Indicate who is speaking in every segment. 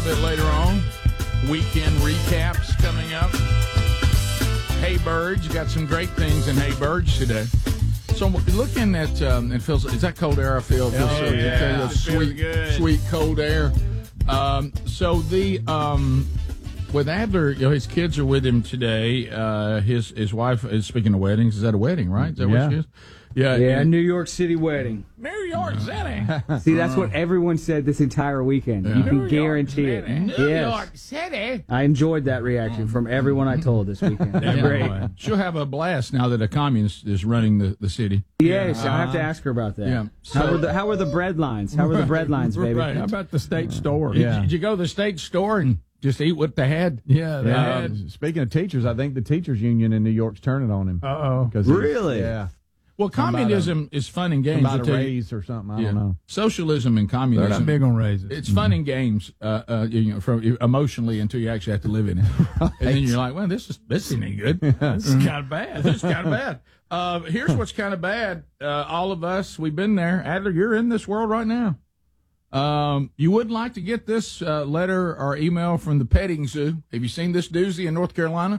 Speaker 1: little bit later on. Weekend recaps coming up. Hey Birds, got some great things in Hey Birds today. So looking at it feels, is that cold air I feel?
Speaker 2: Yeah.
Speaker 1: Sweet cold air. With Adler, his kids are with him today. His wife is, speaking of weddings, is that a wedding, right? Is that what she is?
Speaker 3: Yeah, New York City wedding.
Speaker 1: New York City.
Speaker 3: See, that's what everyone said this entire weekend. You can guarantee it.
Speaker 1: New York City.
Speaker 3: I enjoyed that reaction from everyone I told this weekend. Great.
Speaker 1: She'll have a blast now that a communist is running the city.
Speaker 3: Yes, I have to ask her about that.
Speaker 1: Yeah.
Speaker 3: How were the bread lines? How were the bread lines, baby?
Speaker 1: Right.
Speaker 2: How about the state store?
Speaker 1: Did you go to the state store and just eat what they had?
Speaker 2: Yeah, they had.
Speaker 4: Speaking of teachers, I think the teachers union in New York's turning on him.
Speaker 2: Uh-oh.
Speaker 3: Really?
Speaker 4: Yeah.
Speaker 1: Well, communism is fun and games.
Speaker 4: About a raise or something. I don't know.
Speaker 1: Socialism and
Speaker 2: They're
Speaker 1: communism.
Speaker 2: not big on raises.
Speaker 1: It's fun and games, from emotionally until you actually have to live in it, and then you're like, "Well, this isn't any good.
Speaker 2: This is kind of bad.
Speaker 1: This is kind of bad." Here's what's kind of bad. All of us, we've been there. Adler, you're in this world right now. You wouldn't like to get this letter or email from the petting zoo. Have you seen this doozy in North Carolina?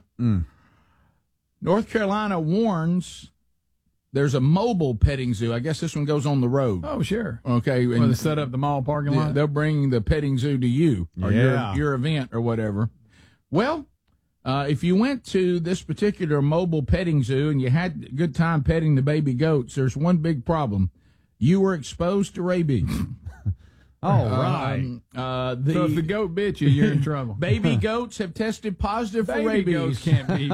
Speaker 1: North Carolina warns. There's a mobile petting zoo. I guess this one goes on the road.
Speaker 2: Oh, sure.
Speaker 1: Okay.
Speaker 2: Well, they set up the mall parking lot?
Speaker 1: They'll bring the petting zoo to you or your event or whatever. Well, if you went to this particular mobile petting zoo and you had a good time petting the baby goats, there's one big problem. You were exposed to rabies.
Speaker 4: Oh, right.
Speaker 2: So if the goat bit you, you're in trouble.
Speaker 1: Baby goats have tested positive for rabies.
Speaker 2: Baby goats can't be.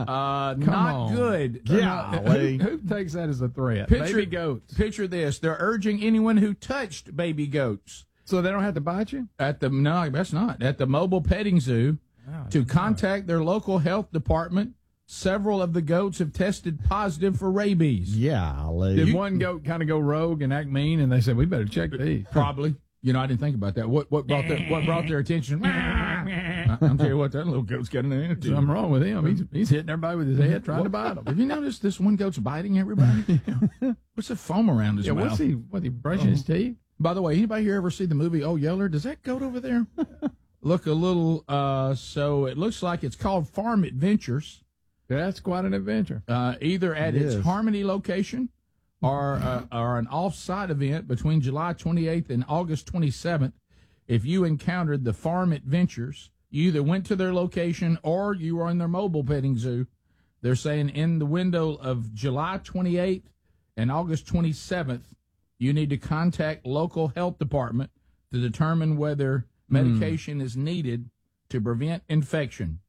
Speaker 1: Not good.
Speaker 2: Who takes that as a threat? Baby goats.
Speaker 1: Picture this. They're urging anyone who touched baby goats.
Speaker 2: So they don't have to bite you?
Speaker 1: No, that's not. At the mobile petting zoo to contact their local health department. Several of the goats have tested positive for rabies.
Speaker 2: Did one goat kind of go rogue and act mean, and they said, we better check these?
Speaker 1: Probably. I didn't think about that. What brought their attention? I'll tell you what, that little goat's got an attitude.
Speaker 2: Something wrong with him. He's hitting everybody with his head trying to bite them.
Speaker 1: Have you noticed this one goat's biting everybody? What's the foam around his mouth?
Speaker 2: Was he brushing his teeth?
Speaker 1: By the way, anybody here ever see the movie Oh Yeller? Does that goat over there look a little, so it looks like it's called Farm Adventures.
Speaker 2: That's quite an adventure.
Speaker 1: Either at its Harmony location or an off-site event between July 28th and August 27th. If you encountered the Farm Adventures, you either went to their location or you were in their mobile petting zoo. They're saying in the window of July 28th and August 27th, you need to contact local health department to determine whether medication is needed to prevent infection.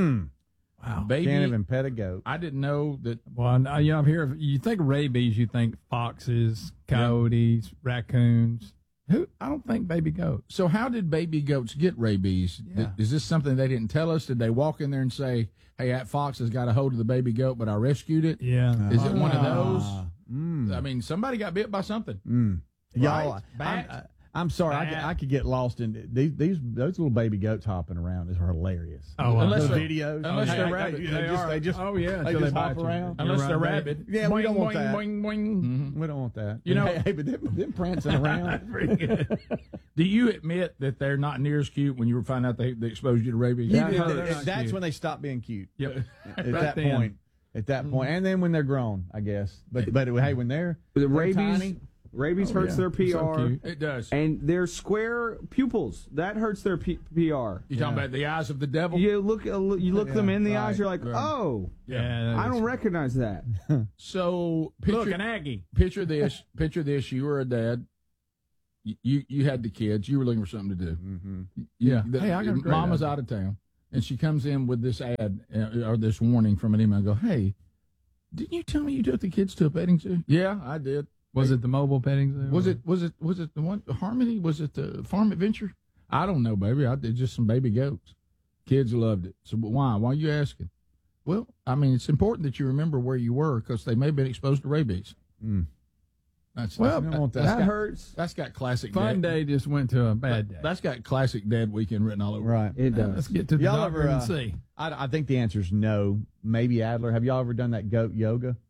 Speaker 2: Wow.
Speaker 1: Baby,
Speaker 4: Can't even pet a goat.
Speaker 1: I didn't know that.
Speaker 2: Well, I'm here. You think of rabies, you think foxes, coyotes, raccoons. I don't think baby goats.
Speaker 1: So how did baby goats get rabies?
Speaker 2: Yeah.
Speaker 1: Is this something they didn't tell us? Did they walk in there and say, hey, that fox has got a hold of the baby goat, but I rescued it?
Speaker 2: Yeah.
Speaker 1: Is it one of those? I mean, somebody got bit by something.
Speaker 4: Y'all,
Speaker 1: Bat?
Speaker 4: I'm sorry, I could get lost in those little baby goats hopping around is hilarious.
Speaker 1: Unless
Speaker 4: the
Speaker 1: they're-
Speaker 4: videos,
Speaker 1: unless they're rabid.
Speaker 4: they just
Speaker 2: until
Speaker 4: just
Speaker 2: bite
Speaker 4: hop
Speaker 2: you.
Speaker 4: around.
Speaker 1: Unless they're
Speaker 2: Right,
Speaker 1: rabid.
Speaker 4: Yeah, we don't want that.
Speaker 2: Boing, boing.
Speaker 4: We don't want that.
Speaker 1: You know-
Speaker 4: hey, but them prancing around.
Speaker 1: Pretty good. Do you admit that they're not near as cute when you find out they exposed you to rabies?
Speaker 4: That's
Speaker 2: cute.
Speaker 4: when they stop being cute.
Speaker 2: Yep.
Speaker 4: At
Speaker 2: Right
Speaker 4: that
Speaker 2: then.
Speaker 4: point. At that point, and then when they're grown, I guess. But hey, when they're
Speaker 3: Rabies
Speaker 4: tiny,
Speaker 3: hurts their PR.
Speaker 2: So cute.
Speaker 1: It does.
Speaker 3: And their square pupils, that hurts their PR.
Speaker 1: You talking about the eyes of the devil?
Speaker 3: You look them in the eyes, you're like, oh,
Speaker 2: Yeah.
Speaker 3: I don't recognize that.
Speaker 1: So
Speaker 2: Look, an Aggie.
Speaker 1: picture this. Picture this. You were a dad. You had the kids. You were looking for something to do.
Speaker 2: Yeah. Hey, I got a great
Speaker 1: Mama's
Speaker 2: idea.
Speaker 1: out of town, and she comes in with this ad or this warning from an email. I go, hey, didn't you tell me you took the kids to a petting zoo? Yeah, I did.
Speaker 2: Was it the mobile petting zoo?
Speaker 1: Was it the one Harmony? Was it the Farm Adventure? I don't know, baby. I did just some baby goats. Kids loved it. So why? Why are you asking? Well, I mean, it's important that you remember where you were because they may have been exposed to rabies.
Speaker 3: That hurts.
Speaker 1: That's got classic
Speaker 2: Fun
Speaker 1: dad.
Speaker 2: day just went to a bad day.
Speaker 1: That's got classic dad weekend written all over.
Speaker 4: right.
Speaker 3: It
Speaker 2: Let's
Speaker 3: does.
Speaker 2: get to the
Speaker 4: Y'all
Speaker 2: doctor
Speaker 4: ever,
Speaker 2: and see.
Speaker 4: I think the answer is no. Maybe Adler. Have y'all ever done that goat yoga?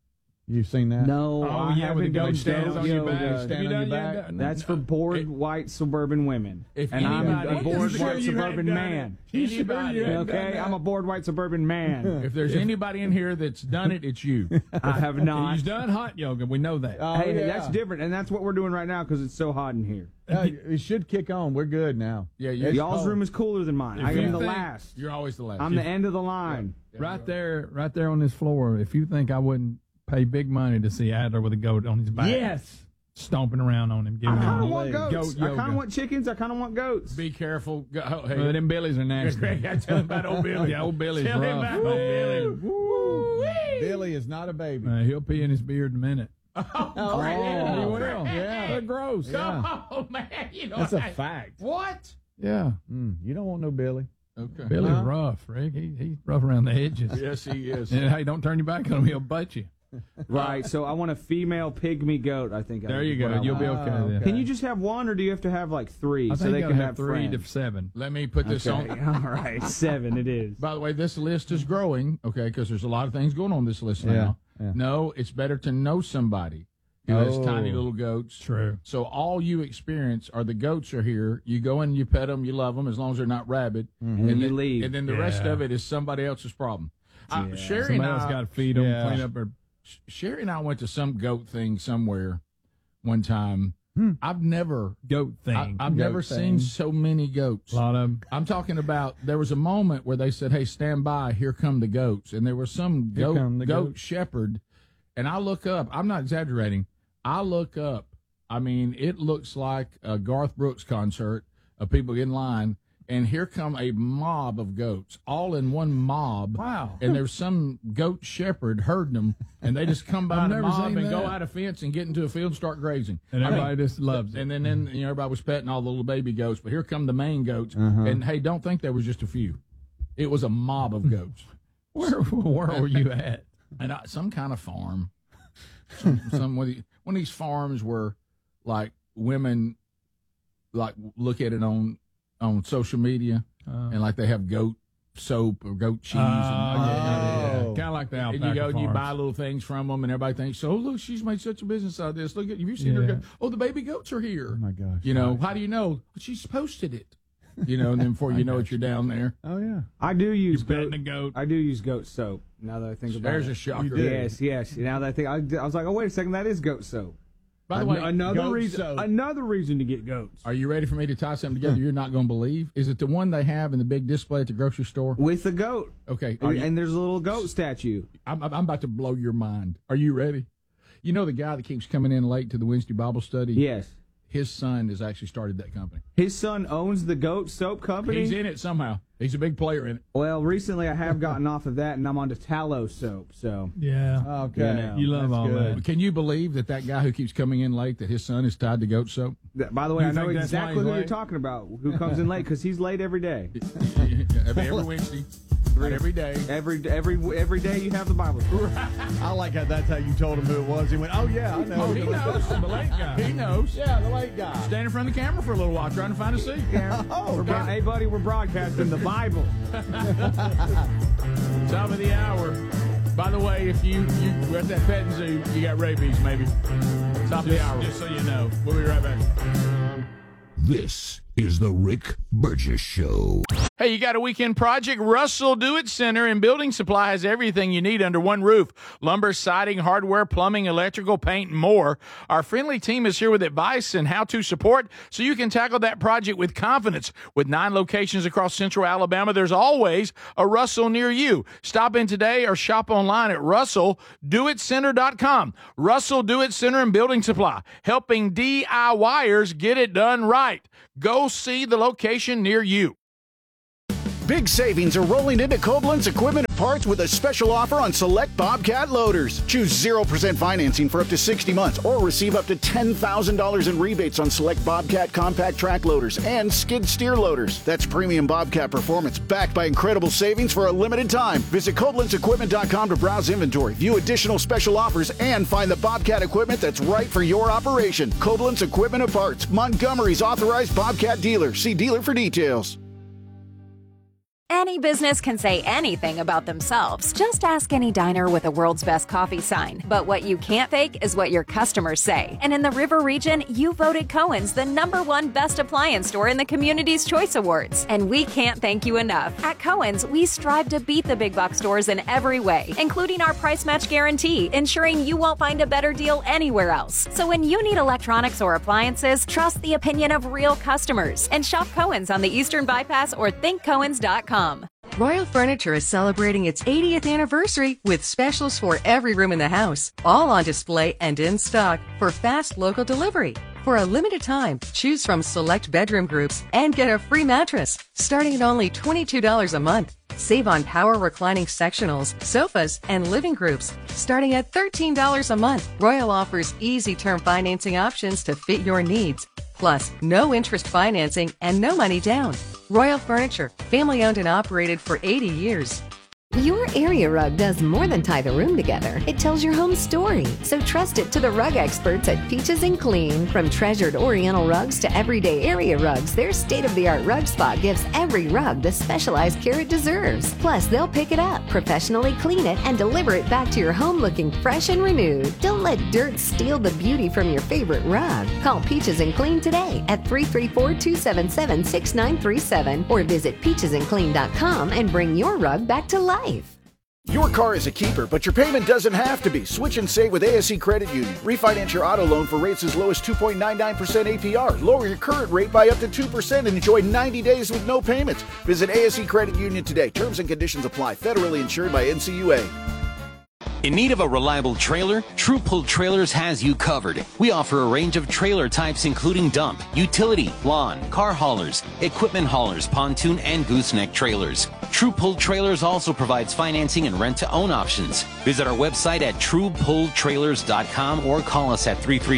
Speaker 4: You've seen that?
Speaker 3: No, I
Speaker 2: yeah, with the
Speaker 3: haven't done
Speaker 2: goat stands on your
Speaker 3: goat
Speaker 2: back.
Speaker 3: yoga.
Speaker 4: Stand on your back.
Speaker 3: That's for bored white suburban women.
Speaker 1: If
Speaker 3: And I'm
Speaker 1: anybody-
Speaker 3: a bored
Speaker 1: Sure
Speaker 3: white
Speaker 1: you
Speaker 3: suburban man.
Speaker 1: Anybody,
Speaker 3: Okay, I'm a bored white suburban man.
Speaker 1: if there's anybody in here that's done it, it's you.
Speaker 3: I have not.
Speaker 2: He's done hot yoga. We know that.
Speaker 4: Oh,
Speaker 3: Hey,
Speaker 4: yeah.
Speaker 3: that's different, and that's what we're doing right now because it's so hot in here.
Speaker 4: It should kick on. We're good now.
Speaker 1: Yeah,
Speaker 4: It's
Speaker 3: Y'all's
Speaker 4: cold.
Speaker 3: room is cooler than mine. I
Speaker 2: you
Speaker 3: am the
Speaker 2: think-
Speaker 3: last.
Speaker 1: You're always the last.
Speaker 3: I'm the end of the line.
Speaker 2: Right there on this floor. If you think I wouldn't pay big money to see Adler with a goat on his back,
Speaker 3: Yes.
Speaker 2: stomping around on him,
Speaker 3: I
Speaker 2: giving
Speaker 3: kind
Speaker 2: him
Speaker 3: of want goats.
Speaker 2: goat
Speaker 3: I kind
Speaker 2: yoga.
Speaker 3: of want chickens. I kind of want goats.
Speaker 1: Be careful. Go, oh, hey,
Speaker 2: Well, them Billies are nasty.
Speaker 1: Greg, I tell him about old Billy.
Speaker 2: Yeah, old Billy's
Speaker 1: Tell him
Speaker 2: rough,
Speaker 1: about old
Speaker 2: man.
Speaker 1: Billy. Woo-wee.
Speaker 4: Billy is not a baby.
Speaker 2: He'll pee in his beard in a minute.
Speaker 1: Oh,
Speaker 2: Yeah, he
Speaker 1: Greg.
Speaker 2: will.
Speaker 4: Yeah.
Speaker 2: They're gross.
Speaker 4: Yeah.
Speaker 1: Oh, man. You know,
Speaker 4: That's a fact.
Speaker 1: What?
Speaker 2: Yeah.
Speaker 4: You don't want no Billy.
Speaker 1: Okay.
Speaker 2: Billy's
Speaker 4: Huh?
Speaker 2: rough, Rick. He's rough around the edges.
Speaker 1: Yes, he is.
Speaker 2: And hey, don't turn your back on him. He'll butt you.
Speaker 3: Right. So I want a female pygmy goat. I think.
Speaker 2: There you
Speaker 3: is
Speaker 2: go.
Speaker 3: what I
Speaker 2: You'll be
Speaker 3: want.
Speaker 2: okay
Speaker 4: Oh,
Speaker 2: then.
Speaker 4: okay.
Speaker 3: Can you just have one, or do you have to have like three
Speaker 2: I
Speaker 3: so
Speaker 2: think
Speaker 3: they
Speaker 2: you
Speaker 3: can
Speaker 2: gotta
Speaker 3: have
Speaker 2: 3 to
Speaker 3: friends?
Speaker 2: 7.
Speaker 1: Let me put this
Speaker 3: Okay.
Speaker 1: on.
Speaker 3: All right. 7 it is.
Speaker 1: By the way, this list is growing, okay, because there's a lot of things going on this list
Speaker 4: Yeah,
Speaker 1: now.
Speaker 4: yeah.
Speaker 1: No, it's better to know somebody who has
Speaker 4: Oh.
Speaker 1: tiny little goats.
Speaker 2: True.
Speaker 1: So all you experience are the goats are here. You go in, you pet them, you love them as long as they're not rabid,
Speaker 3: And you
Speaker 1: then,
Speaker 3: leave.
Speaker 1: And then the rest
Speaker 2: Yeah.
Speaker 1: of it is somebody else's problem.
Speaker 3: Yeah.
Speaker 1: Sherry and
Speaker 2: Somebody else
Speaker 1: I,
Speaker 2: got to feed them,
Speaker 4: Yeah.
Speaker 2: clean up her.
Speaker 1: Sherry and I went to some goat thing somewhere one time. I've never,
Speaker 2: goat thing.
Speaker 1: I've
Speaker 4: Goat
Speaker 1: never
Speaker 4: thing.
Speaker 1: seen so many goats.
Speaker 2: a lot of 'em.
Speaker 1: I'm talking about there was a moment where they said, "Hey, stand by, here come the goats," and there was some
Speaker 4: Here come the
Speaker 1: goat
Speaker 4: goats.
Speaker 1: shepherd, and I look up. I'm not exaggerating. I look up. I mean, it looks like a Garth Brooks concert of people in line, and here come a mob of goats, all in one mob.
Speaker 2: Wow.
Speaker 1: And there's some goat shepherd herding them, and they just come by
Speaker 2: I've
Speaker 1: the
Speaker 2: never
Speaker 1: mob
Speaker 2: seen
Speaker 1: and go
Speaker 2: that.
Speaker 1: out a fence and get into a field and start grazing.
Speaker 2: And
Speaker 1: I mean,
Speaker 2: everybody just loves it.
Speaker 1: and then you know, everybody was petting all the little baby goats, but here come the main goats. And hey, don't think there was just a few; it was a mob of goats.
Speaker 2: Where were you at?
Speaker 1: And some kind of farm, some one of these farms where like women like look at it on social media and like they have goat soap or goat cheese.
Speaker 4: Oh.
Speaker 2: Kind of like the
Speaker 1: And
Speaker 2: alpaca
Speaker 1: you go and you
Speaker 2: farms.
Speaker 1: buy little things from them, and everybody thinks, "Oh, look, she's made such a business out of this. Look at, have you seen her?
Speaker 2: Yeah.
Speaker 1: Go, oh, the baby goats are here.
Speaker 4: Oh my gosh.
Speaker 1: You know, how do you know? She's posted it. You know, and then before you know it, you're down there.
Speaker 4: Oh yeah.
Speaker 3: I do use
Speaker 2: Petting
Speaker 3: goat.
Speaker 2: a goat.
Speaker 3: I do use goat soap. Now that I think about
Speaker 1: There's
Speaker 3: it.
Speaker 1: a shocker.
Speaker 4: You did.
Speaker 3: Yes. Now that I think, I was like, oh wait a second, that is goat soap.
Speaker 1: By the way,
Speaker 3: another
Speaker 4: goat
Speaker 3: reason.
Speaker 4: soap.
Speaker 3: Another reason to get goats
Speaker 1: are you ready for me to tie something together you're not going to believe? Is it the one they have in the big display at the grocery store?
Speaker 3: with the goat.
Speaker 1: Okay. Are you,
Speaker 3: And there's a little goat statue.
Speaker 1: I'm about to blow your mind. Are you ready? You know the guy that keeps coming in late to the Wednesday Bible study?
Speaker 3: Yes.
Speaker 1: His son has actually started that company.
Speaker 3: His son owns the goat soap company.
Speaker 1: He's in it somehow. He's a big player in it.
Speaker 3: Well, recently I have gotten off of that, and I'm on to tallow soap. So
Speaker 2: Yeah.
Speaker 4: Okay.
Speaker 3: You know,
Speaker 2: you love
Speaker 4: That's
Speaker 2: all
Speaker 4: good.
Speaker 2: that.
Speaker 1: Can you believe that guy who keeps coming in late, that his son is tied to goat soap?
Speaker 3: by the way,
Speaker 2: You
Speaker 3: I know
Speaker 2: think that's why
Speaker 3: exactly
Speaker 2: he's
Speaker 3: who you're
Speaker 2: late?
Speaker 3: talking about. Who comes in late because he's late every day.
Speaker 1: Every Wednesday. Every day.
Speaker 3: Every day you have the Bible.
Speaker 4: I like how that's how you told him who it was. He went, "Oh yeah, I know."
Speaker 1: Oh, he knows. The late guy. He knows.
Speaker 4: Yeah, the late guy.
Speaker 1: Stand in front of the camera for a little while trying to find a seat.
Speaker 4: Oh,
Speaker 3: Hey, buddy, we're broadcasting the Bible.
Speaker 1: Top of the hour. By the way, if you were at that petting zoo, you got rabies, maybe. Top of the hour. Just so you know. We'll be right back.
Speaker 5: This is the Rick Burgess Show.
Speaker 1: Hey, you got a weekend project? Russell Do-It Center and Building Supply has everything you need under one roof. Lumber, siding, hardware, plumbing, electrical, paint, and more. Our friendly team is here with advice and how-to support so you can tackle that project with confidence. With 9 locations across central Alabama, there's always a Russell near you. Stop in today or shop online at RussellDoItCenter.com. Russell Do-It Center and Building Supply, helping DIYers get it done right. Go see the location near you.
Speaker 6: Big savings are rolling into Koblenz Equipment and Parts with a special offer on select Bobcat loaders. Choose 0% financing for up to 60 months or receive up to $10,000 in rebates on select Bobcat compact track loaders and skid steer loaders. That's premium Bobcat performance backed by incredible savings for a limited time. Visit KoblenzEquipment.com to browse inventory, view additional special offers, and find the Bobcat equipment that's right for your operation. Koblenz Equipment and Parts, Montgomery's authorized Bobcat dealer. See dealer for details.
Speaker 7: Any business can say anything about themselves. Just ask any diner with a world's best coffee sign. But what you can't fake is what your customers say. And in the River region, you voted Cohen's the #1 best appliance store in the Community's Choice Awards. And we can't thank you enough. At Cohen's, we strive to beat the big box stores in every way, including our price match guarantee, ensuring you won't find a better deal anywhere else. So when you need electronics or appliances, trust the opinion of real customers and shop Cohen's on the Eastern Bypass or thinkcohens.com.
Speaker 8: Royal Furniture is celebrating its 80th anniversary with specials for every room in the house, all on display and in stock for fast local delivery. For a limited time, choose from select bedroom groups and get a free mattress, starting at only $22 a month. Save on power reclining sectionals, sofas, and living groups, starting at $13 a month. Royal offers easy term financing options to fit your needs. Plus, no interest financing and no money down. Royal Furniture, family owned and operated for 80 years.
Speaker 9: Your area rug does more than tie the room together. It tells your home story. So trust it to the rug experts at Peaches and Clean. From treasured Oriental rugs to everyday area rugs, their state-of-the-art rug spot gives every rug the specialized care it deserves. Plus, they'll pick it up, professionally clean it, and deliver it back to your home looking fresh and renewed. Don't let dirt steal the beauty from your favorite rug. Call Peaches and Clean today at 334-277-6937 or visit peachesandclean.com and bring your rug back to life.
Speaker 6: Your car is a keeper, but your payment doesn't have to be. Switch and save with ASE Credit Union. Refinance your auto loan for rates as low as 2.99% APR. Lower your current rate by up to 2% and enjoy 90 days with no payments. Visit ASE Credit Union today. Terms and conditions apply. Federally insured by NCUA.
Speaker 10: In need of a reliable trailer? True Pull Trailers has you covered. We offer a range of trailer types including dump, utility, lawn, car haulers, equipment haulers, pontoon, and gooseneck trailers. True Pull Trailers also provides financing and rent-to-own options. Visit our website at truepulltrailers.com or call us at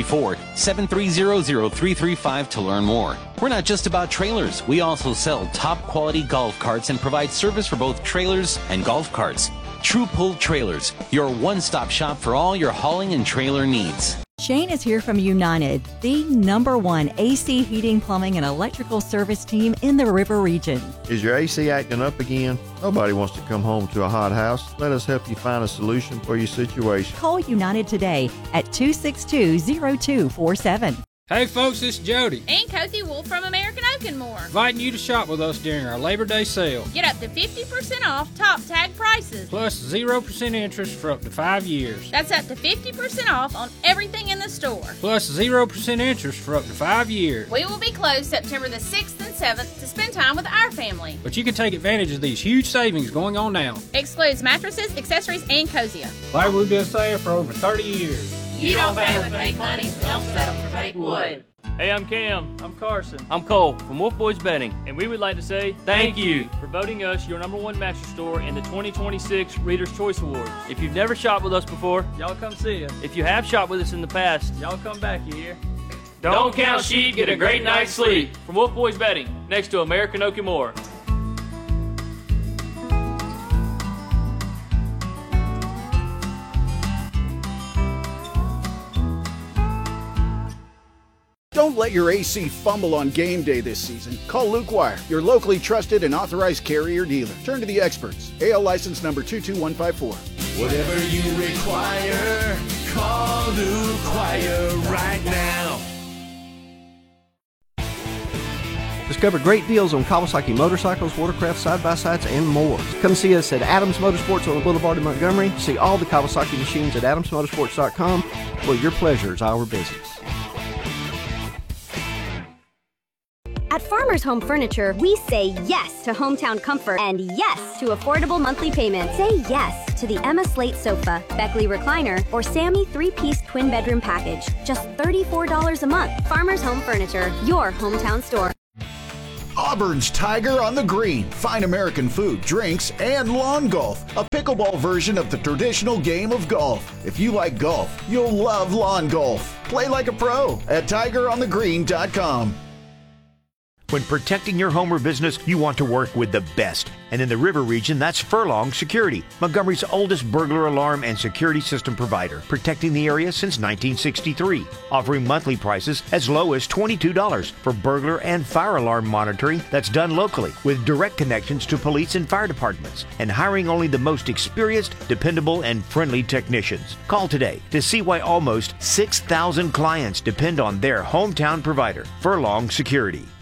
Speaker 10: 334-730-0335 to learn more. We're not just about trailers. We also sell top-quality golf carts and provide service for both trailers and golf carts. True Pull Trailers, your one-stop shop for all your hauling and trailer needs.
Speaker 11: Shane is here from United, the #1 AC heating, plumbing, and electrical service team in the River region.
Speaker 12: Is your AC acting up again? Nobody wants to come home to a hot house. Let us help you find a solution for your situation.
Speaker 11: Call United today at 262-0247.
Speaker 13: Hey folks, it's Jody
Speaker 14: and Coty Wolf from American Oak and More,
Speaker 13: inviting you to shop with us during our Labor Day sale.
Speaker 14: Get up to 50% off top tag prices,
Speaker 13: plus 0% interest for up to 5 years.
Speaker 14: That's up to 50% off on everything in the store,
Speaker 13: plus 0% interest for up to 5 years.
Speaker 14: We will be closed September the 6th and 7th to spend time with our family,
Speaker 13: but you can take advantage of these huge savings going on now.
Speaker 14: Excludes mattresses, accessories, and cozier.
Speaker 13: Like we've been saying for over 30 years.
Speaker 14: You don't pay with fake money, don't settle for fake wood.
Speaker 15: Hey, I'm Cam.
Speaker 16: I'm Carson.
Speaker 15: I'm Cole from Wolf Boys Bedding.
Speaker 16: And we would like to say
Speaker 15: thank you
Speaker 16: for voting us your #1 mattress store in the 2026 Reader's Choice Awards.
Speaker 15: If you've never shopped with us before,
Speaker 16: y'all come see us.
Speaker 15: If you have shopped with us in the past,
Speaker 16: y'all come back, you hear?
Speaker 15: Don't count sheep, get a great night's sleep.
Speaker 16: From Wolf Boys Bedding, next to American Oak and More.
Speaker 6: Don't let your AC fumble on game day this season. Call Luke Wire, your locally trusted and authorized Carrier dealer. Turn to the experts. AL license number 22154.
Speaker 5: Whatever you require, call Luke Wire right now.
Speaker 17: Discover great deals on Kawasaki motorcycles, watercraft, side-by-sides, and more. Come see us at Adams Motorsports on the Boulevard in Montgomery. See all the Kawasaki machines at adamsmotorsports.com, where your pleasure is our business.
Speaker 18: At Farmers Home Furniture, we say yes to hometown comfort and yes to affordable monthly payments. Say yes to the Emma Slate sofa, Beckley recliner, or Sammy 3-piece twin bedroom package. Just $34 a month. Farmers Home Furniture, your hometown store.
Speaker 6: Auburn's Tiger on the Green. Fine American food, drinks, and lawn golf. A pickleball version of the traditional game of golf. If you like golf, you'll love lawn golf. Play like a pro at tigeronthegreen.com.
Speaker 19: When protecting your home or business, you want to work with the best. And in the River region, that's Furlong Security, Montgomery's oldest burglar alarm and security system provider, protecting the area since 1963, offering monthly prices as low as $22 for burglar and fire alarm monitoring that's done locally with direct connections to police and fire departments, and hiring only the most experienced, dependable, and friendly technicians. Call today to see why almost 6,000 clients depend on their hometown provider, Furlong Security.